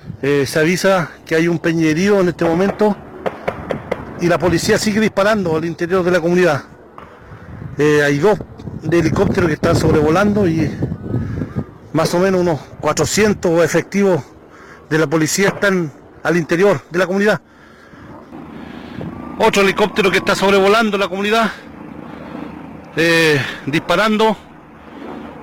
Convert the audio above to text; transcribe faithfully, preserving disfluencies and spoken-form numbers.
Eh, se avisa que hay un peñerío en este momento y la policía sigue disparando al interior de la comunidad. Eh, hay dos de helicópteros que están sobrevolando y más o menos unos cuatrocientos efectivos de la policía están al interior de la comunidad. Otro helicóptero que está sobrevolando la comunidad, eh, disparando